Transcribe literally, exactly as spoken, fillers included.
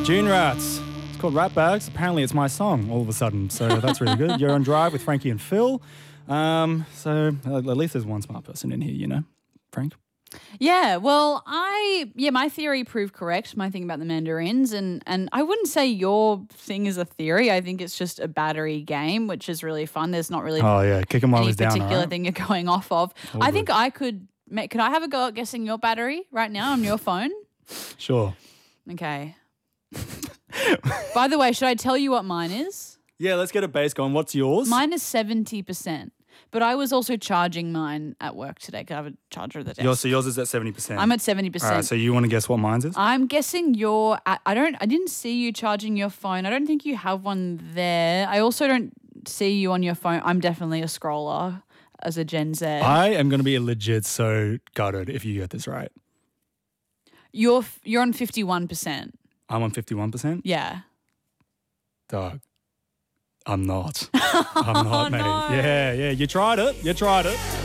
June Rats. It's called Rat Bags. Apparently it's my song all of a sudden, so that's really good. You're on Drive with Frankie and Phil. Um, so uh, at least there's one smart person in here, you know, Frank. Yeah, well, I yeah, my theory proved correct. My thing about the mandarins, and and I wouldn't say your thing is a theory. I think it's just a battery game, which is really fun. There's not really oh yeah, kick him while any he's down. particular Right? thing you're going off of. All I good. think I could. Make, could I have a go at guessing your battery right now on your phone? Sure. Okay. By the way, should I tell you what mine is? Yeah, let's get a base going. What's yours? Mine is seventy percent. But I was also charging mine at work today because I have a charger at the desk. Yours, so yours is at seventy percent. I'm at seventy percent. All right, so you want to guess what mine's is? I'm guessing you're at, I don't I didn't see you charging your phone. I don't think you have one there. I also don't see you on your phone. I'm definitely a scroller as a Gen Z. I am going to be legit so gutted if you get this right. You're f- you're on fifty-one percent. I'm on fifty-one percent? Yeah. Dog. I'm not. I'm not, Oh, mate. no. Yeah, yeah. You tried it. You tried it.